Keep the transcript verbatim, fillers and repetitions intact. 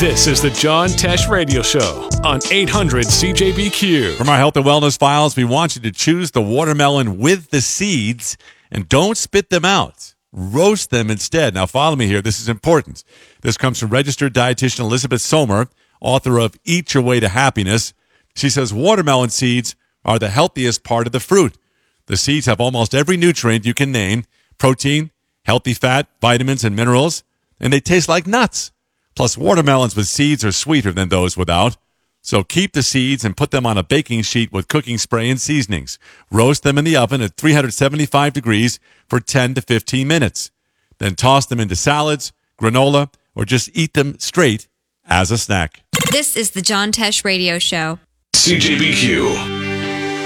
This is the John Tesh Radio Show on eight hundred C J B Q. From our health and wellness files, we want you to choose the watermelon with the seeds and don't spit them out. Roast them instead. Now, follow me here. This is important. This comes from registered dietitian Elizabeth Sommer, author of Eat Your Way to Happiness. She says watermelon seeds are the healthiest part of the fruit. The seeds have almost every nutrient you can name, protein, healthy fat, vitamins, and minerals, and they taste like nuts. Plus, watermelons with seeds are sweeter than those without. So keep the seeds and put them on a baking sheet with cooking spray and seasonings. Roast them in the oven at three hundred seventy-five degrees for ten to fifteen minutes. Then toss them into salads, granola, or just eat them straight as a snack. This is the John Tesh Radio Show. C J B Q.